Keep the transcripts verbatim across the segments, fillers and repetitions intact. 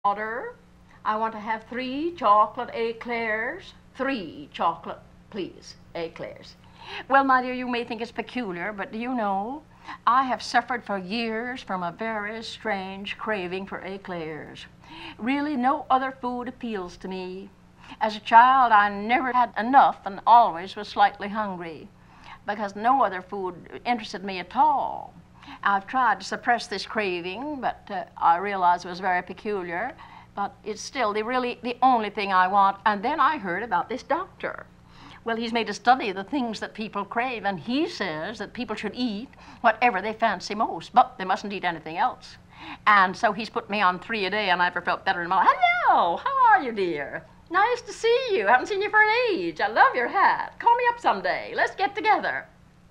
Order. I want to have three chocolate eclairs. Three chocolate, please, eclairs. Well, my dear, you may think it's peculiar, but do you know, I have suffered for years from a very strange craving for eclairs. Really, no other food appeals to me. As a child, I never had enough and always was slightly hungry because no other food interested me at all. I've tried to suppress this craving, but uh, I realized it was very peculiar. But it's still the really the only thing I want. And then I heard about this doctor. Well, he's made a study of the things that people crave, and he says that people should eat whatever they fancy most, but they mustn't eat anything else. And so he's put me on three a day, and I never felt better in my life. Hello, how are you, dear? Nice to see you. Haven't seen you for an age. I love your hat. Call me up someday. Let's get together.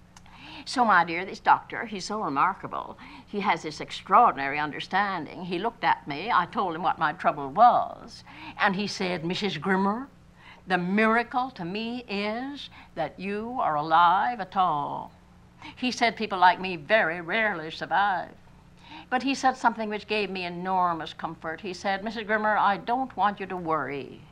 So, my dear, this doctor, he's so remarkable. He has this extraordinary understanding. He looked at me. I told him what my trouble was. And he said, Missus Grimmer, the miracle to me is that you are alive at all. He said people like me very rarely survive. But he said something which gave me enormous comfort. He said, Missus Grimmer, I don't want you to worry.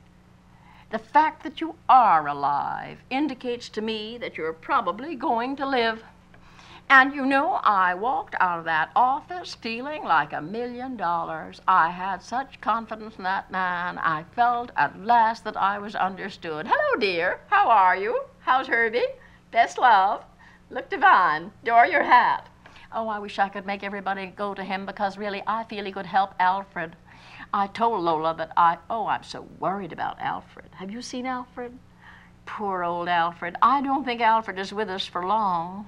The fact that you are alive indicates to me that you're probably going to live. And you know, I walked out of that office feeling like a million dollars. I had such confidence in that man. I felt at last that I was understood. Hello, dear. How are you? How's Herbie? Best love. Look divine. Adore your hat. Oh, I wish I could make everybody go to him because really I feel he could help Alfred. I told Lola that I, oh, I'm so worried about Alfred. Have you seen Alfred? Poor old Alfred. I don't think Alfred is with us for long.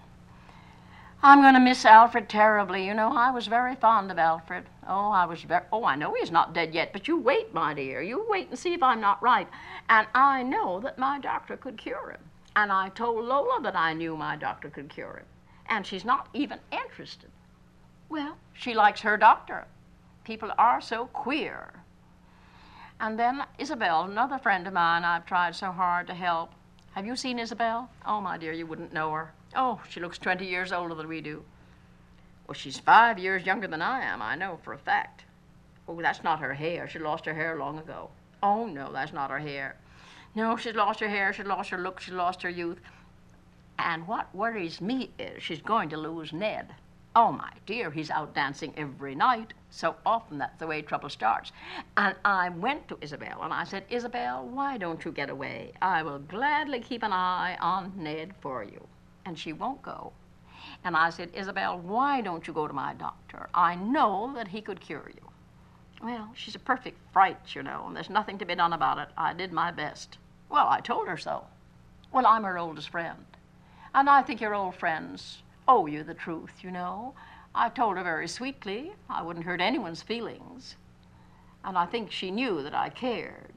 I'm going to miss Alfred terribly. You know, I was very fond of Alfred. Oh, I was very, oh, I know he's not dead yet, but you wait, my dear. You wait and see if I'm not right. And I know that my doctor could cure him. And I told Lola that I knew my doctor could cure him. And she's not even interested. Well, she likes her doctor. People are so queer. And then Isabel, another friend of mine I've tried so hard to help. Have you seen Isabel? Oh, my dear, you wouldn't know her. Oh, she looks twenty years older than we do. Well, she's five years younger than I am, I know for a fact. Oh, that's not her hair. She lost her hair long ago. Oh, no, that's not her hair. No, she's lost her hair, she's lost her look, she's lost her youth. And what worries me is she's going to lose Ned. Oh, my dear, he's out dancing every night. So often that's the way trouble starts. And I went to Isabel and I said, Isabel, why don't you get away? I will gladly keep an eye on Ned for you. And she won't go. And I said, Isabel, why don't you go to my doctor? I know that he could cure you. Well, she's a perfect fright, you know, and there's nothing to be done about it. I did my best. Well, I told her so. Well, I'm her oldest friend. And I think your old friends owe you the truth, you know. I told her very sweetly. I wouldn't hurt anyone's feelings. And I think she knew that I cared.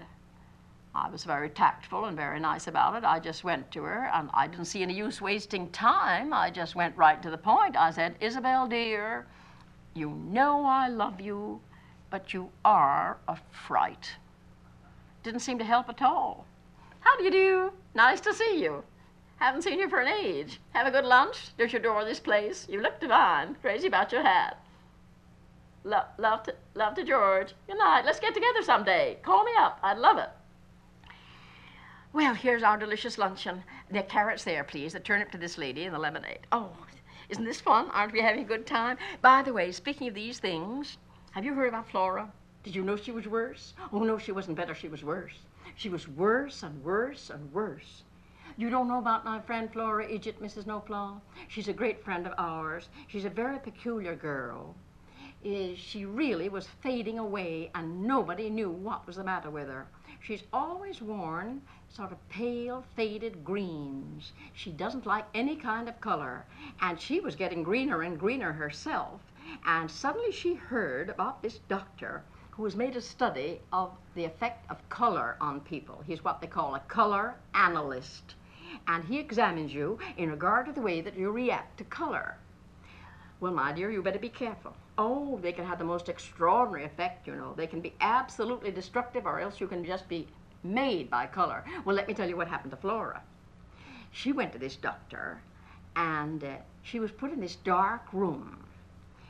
I was very tactful and very nice about it. I just went to her, and I didn't see any use wasting time. I just went right to the point. I said, Isabel, dear, you know I love you, but you are a fright. Didn't seem to help at all. How do you do? Nice to see you. Haven't seen you for an age. Have a good lunch? Don't you adore this place? You look divine. Crazy about your hat. Lo love to, love to George. Good night. Let's get together someday. Call me up. I'd love it. Well, here's our delicious luncheon. The carrots there, please. The turnip to this lady and the lemonade. Oh, isn't this fun? Aren't we having a good time? By the way, speaking of these things, have you heard about Flora? Did you know she was worse? Oh, no, she wasn't better. She was worse. She was worse and worse and worse. You don't know about my friend Flora Idget, Missus Knoflaw? She's a great friend of ours. She's a very peculiar girl. Uh, she really was fading away, and nobody knew what was the matter with her. She's always worn sort of pale, faded greens. She doesn't like any kind of color, and she was getting greener and greener herself. And suddenly she heard about this doctor who has made a study of the effect of color on people. He's what they call a color analyst. And he examines you in regard to the way that you react to color. Well, my dear, you better be careful. Oh, they can have the most extraordinary effect, you know. They can be absolutely destructive, or else you can just be made by color. Well, let me tell you what happened to Flora. She went to this doctor, and uh, she was put in this dark room.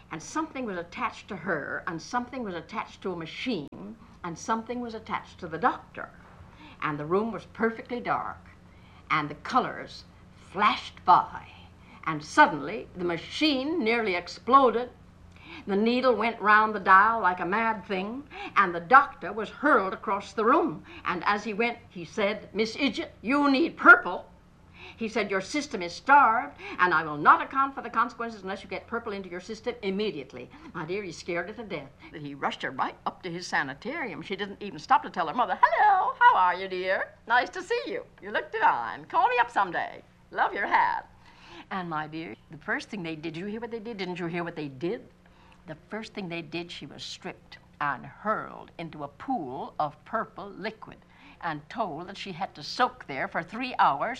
and something was attached to her, and something was attached to a machine, and something was attached to the doctor. And the room was perfectly dark, and the colors flashed by, and suddenly the machine nearly exploded. The needle went round the dial like a mad thing, and the doctor was hurled across the room. And as he went, he said, "Miss Idget, you need purple." He said, "Your system is starved, and I will not account for the consequences unless you get purple into your system immediately." My dear, he scared her to death. He rushed her right up to his sanitarium. She didn't even stop to tell her mother, "Hello, how are you, dear? Nice to see you. You look divine. Call me up someday. Love your hat." And my dear, the first thing they did, did you hear what they did? Didn't you hear what they did? The first thing they did, she was stripped and hurled into a pool of purple liquid and told that she had to soak there for three hours,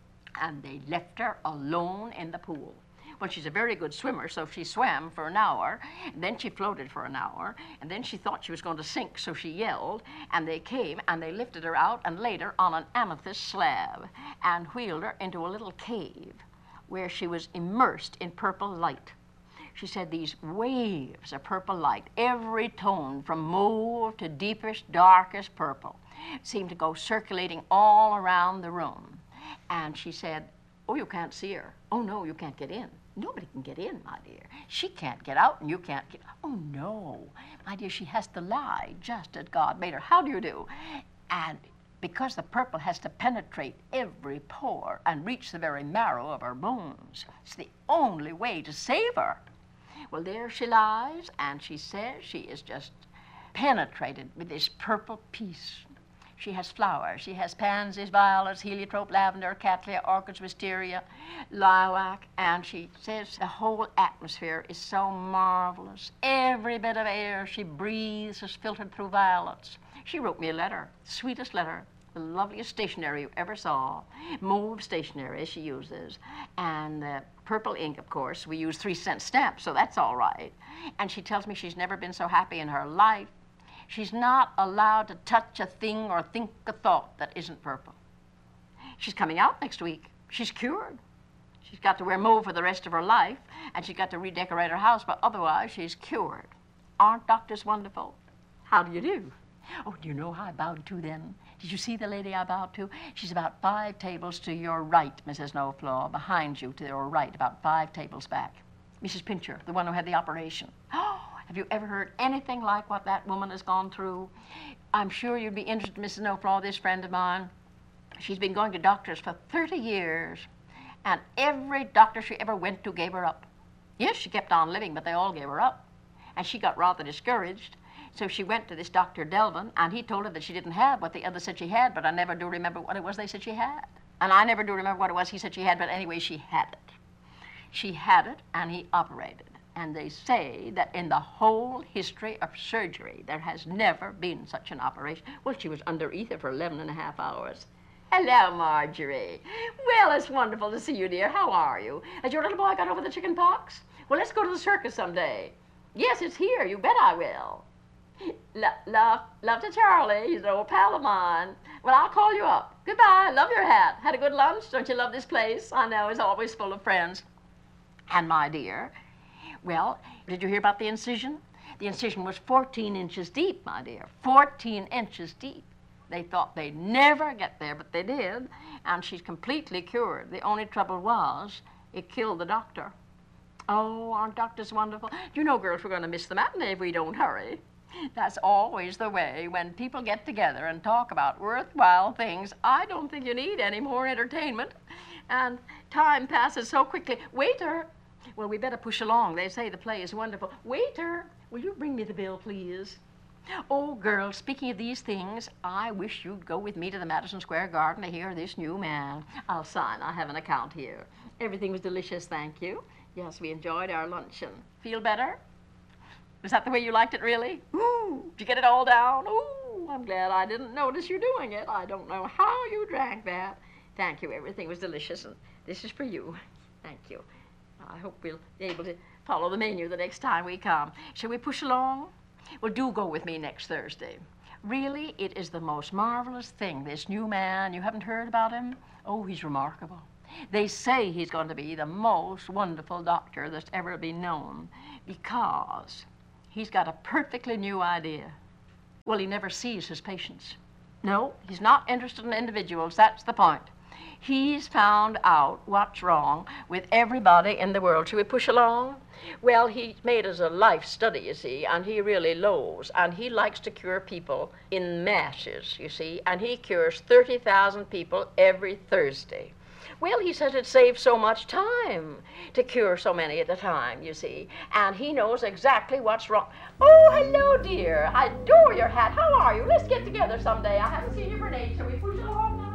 and they left her alone in the pool. Well, she's a very good swimmer, so she swam for an hour, and then she floated for an hour, and then she thought she was going to sink, so she yelled, and they came, and they lifted her out and laid her on an amethyst slab and wheeled her into a little cave where she was immersed in purple light. She said these waves of purple light, every tone from mauve to deepest, darkest purple, seemed to go circulating all around the room. And she said, "Oh, you can't see her. Oh, no, you can't get in. Nobody can get in, my dear. She can't get out and you can't get..." "Oh, no, my dear, she has to lie just as God made her. How do you do?" And because the purple has to penetrate every pore and reach the very marrow of her bones, it's the only way to save her. Well, there she lies, and she says she is just penetrated with this purple peace. She has flowers. She has pansies, violets, heliotrope, lavender, cattleya, orchids, wisteria, lilac, and she says the whole atmosphere is so marvelous. Every bit of air she breathes is filtered through violets. She wrote me a letter, sweetest letter, the loveliest stationery you ever saw, mauve stationery she uses, and uh, purple ink, of course. We use three cent stamps, so that's all right. And she tells me she's never been so happy in her life. She's not allowed to touch a thing or think a thought that isn't purple. She's coming out next week. She's cured. She's got to wear mauve for the rest of her life, and she's got to redecorate her house, but otherwise she's cured. Aren't doctors wonderful? How do you do? Oh, do you know how I bowed to them? Did you see the lady I bowed to? She's about five tables to your right, Missus Knowflaw, behind you to your right, about five tables back. Missus Pincher, the one who had the operation. Oh, have you ever heard anything like what that woman has gone through? I'm sure you'd be interested, Missus Knowflaw, this friend of mine. She's been going to doctors for thirty years, and every doctor she ever went to gave her up. Yes, she kept on living, but they all gave her up. And she got rather discouraged. So she went to this Doctor Delvin, and he told her that she didn't have what the others said she had, but I never do remember what it was they said she had. And I never do remember what it was he said she had, but anyway, she had it. She had it, and he operated. And they say that in the whole history of surgery, there has never been such an operation. Well, she was under ether for eleven and a half hours. Hello, Marjorie. Well, it's wonderful to see you, dear. How are you? Has your little boy got over the chicken pox? Well, let's go to the circus someday. Yes, it's here. You bet I will. Love, love, love to Charlie. He's an old pal of mine. Well, I'll call you up. Goodbye. Love your hat. Had a good lunch? Don't you love this place? I know, it's always full of friends. And my dear, well, did you hear about the incision? The incision was fourteen inches deep, my dear. fourteen inches deep. They thought they'd never get there, but they did. And she's completely cured. The only trouble was it killed the doctor. Oh, aren't doctors wonderful? You know, girls, we're going to miss the matinee if we don't hurry. That's always the way when people get together and talk about worthwhile things. I don't think you need any more entertainment. And time passes so quickly. Waiter! Well, we better push along. They say the play is wonderful. Waiter! Will you bring me the bill, please? Oh, girls, speaking of these things, I wish you'd go with me to the Madison Square Garden to hear this new man. I'll sign. I have an account here. Everything was delicious, thank you. Yes, we enjoyed our luncheon. Feel better? Was that the way you liked it, really? Ooh, did you get it all down? Ooh, I'm glad I didn't notice you doing it. I don't know how you drank that. Thank you. Everything was delicious, and this is for you. Thank you. I hope we'll be able to follow the menu the next time we come. Shall we push along? Well, do go with me next Thursday. Really, it is the most marvelous thing, this new man. You haven't heard about him? Oh, he's remarkable. They say he's going to be the most wonderful doctor that's ever been known because he's got a perfectly new idea. Well, he never sees his patients. No, he's not interested in individuals. That's the point. He's found out what's wrong with everybody in the world. Should we push along? Well, he made us a life study, you see, and he really lows, and he likes to cure people in masses, you see, and he cures thirty thousand people every Thursday. Well, he says it saves so much time to cure so many at a time, you see, and he knows exactly what's wrong. Oh, hello, dear. I adore your hat. How are you? Let's get together someday. I haven't seen you for an age. Shall we push along now?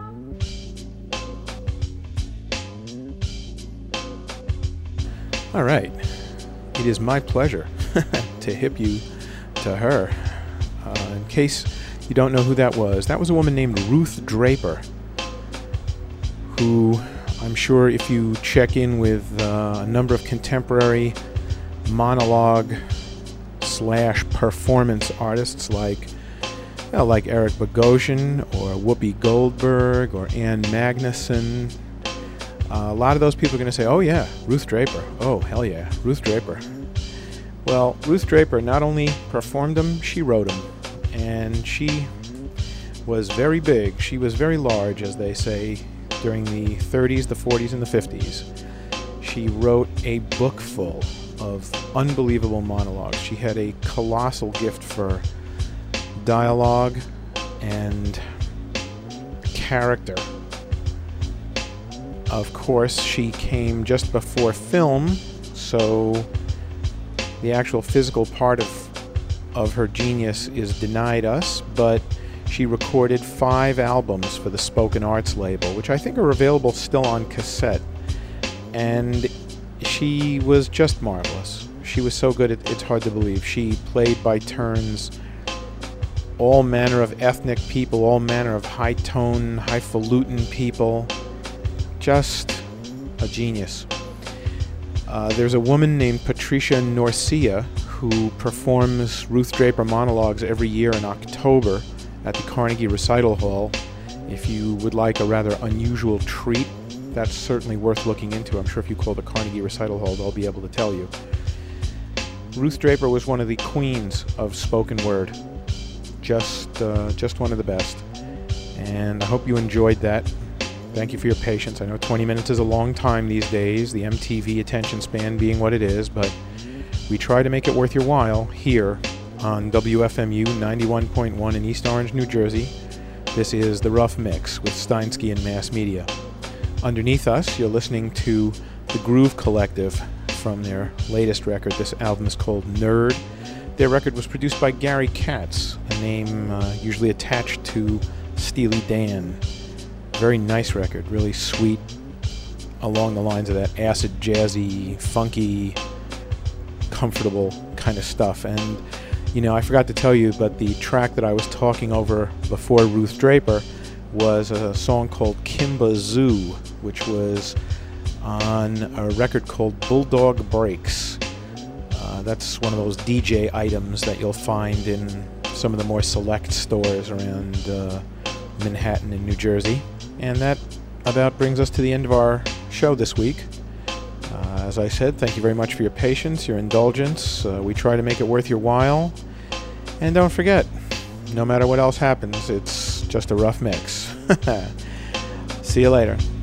All right. It is my pleasure to hip you to her. Uh, in case you don't know who that was, that was a woman named Ruth Draper, who I'm sure if you check in with uh, a number of contemporary monologue slash performance artists like well, like Eric Bogosian or Whoopi Goldberg or Ann Magnuson, Uh, a lot of those people are going to say, oh yeah, Ruth Draper. Oh, hell yeah, Ruth Draper. Well, Ruth Draper not only performed them, she wrote them. And she was very big. She was very large, as they say, during the thirties, the forties, and the fifties. She wrote a book full of unbelievable monologues. She had a colossal gift for dialogue and character. Of course, she came just before film, so the actual physical part of of her genius is denied us, but she recorded five albums for the Spoken Arts label, which I think are available still on cassette, and she was just marvelous. She was so good, it, it's hard to believe. She played by turns all manner of ethnic people, all manner of high-tone, highfalutin people. Just a genius. Uh, there's a woman named Patricia Norcia who performs Ruth Draper monologues every year in October at the Carnegie Recital Hall. If you would like a rather unusual treat, that's certainly worth looking into. I'm sure if you call the Carnegie Recital Hall, they'll be able to tell you. Ruth Draper was one of the queens of spoken word. Just, uh, just one of the best. And I hope you enjoyed that. Thank you for your patience. I know twenty minutes is a long time these days, the M T V attention span being what it is, but we try to make it worth your while here on W F M U ninety-one point one in East Orange, New Jersey. This is The Rough Mix with Steinsky and Mass Media. Underneath us, you're listening to the Groove Collective from their latest record. This album is called Nerd. Their record was produced by Gary Katz, a name uh, usually attached to Steely Dan. Very nice record, really sweet, along the lines of that acid, jazzy, funky, comfortable kind of stuff. And, you know, I forgot to tell you, but the track that I was talking over before Ruth Draper was a song called Kimba Zoo, which was on a record called Bulldog Breaks. Uh, that's one of those D J items that you'll find in some of the more select stores around uh, Manhattan and New Jersey. And that about brings us to the end of our show this week. Uh, as I said, thank you very much for your patience, your indulgence. Uh, we try to make it worth your while. And don't forget, no matter what else happens, it's just a rough mix. See you later.